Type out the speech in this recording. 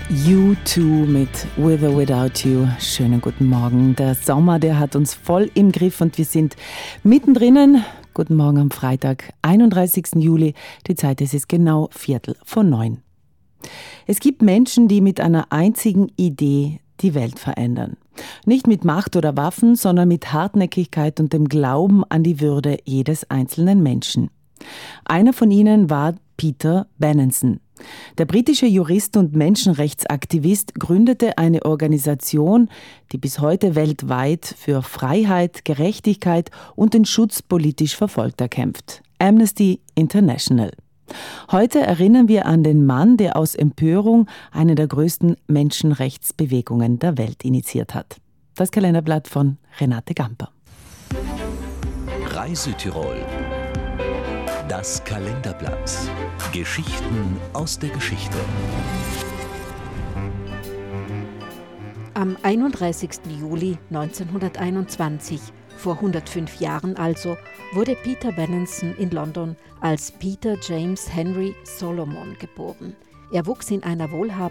U2 mit With or Without You. Schönen guten Morgen. Der Sommer, der hat uns voll im Griff und wir sind mittendrin. Guten Morgen am Freitag, 31. Juli. Die Zeit ist es genau 8:45. Es gibt Menschen, die mit einer einzigen Idee die Welt verändern. Nicht mit Macht oder Waffen, sondern mit Hartnäckigkeit und dem Glauben an die Würde jedes einzelnen Menschen. Einer von ihnen war Peter Benenson. Der britische Jurist und Menschenrechtsaktivist gründete eine Organisation, die bis heute weltweit für Freiheit, Gerechtigkeit und den Schutz politisch Verfolgter kämpft. Amnesty International. Heute erinnern wir an den Mann, der aus Empörung eine der größten Menschenrechtsbewegungen der Welt initiiert hat. Das Kalenderblatt von Renate Gamper. Reise Tirol. Das Kalenderblatt. Geschichten aus der Geschichte. Am 31. Juli 1921, vor 105 Jahren also, wurde Peter Benenson in London als Peter James Henry Solomon geboren. Er wuchs in einer wohlhabenden